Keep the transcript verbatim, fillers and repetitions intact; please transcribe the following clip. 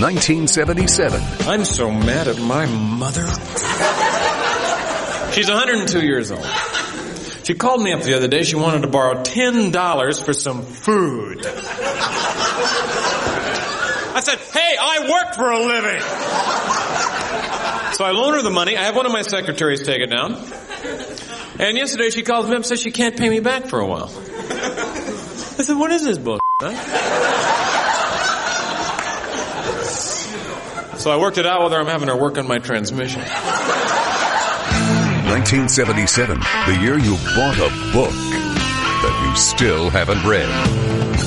nineteen seventy-seven. I'm so mad at my mother. She's one hundred two years old. She called me up the other day. She wanted to borrow ten dollars for some food. I said, hey, I work for a living. So I loaned her the money. I have one of my secretaries take it down. And yesterday she calls me up and says she can't pay me back for a while. I said, what is this bullshit, huh? So I worked it out whether I'm having her work on my transmission. nineteen seventy-seven, the year you bought a book that you still haven't read.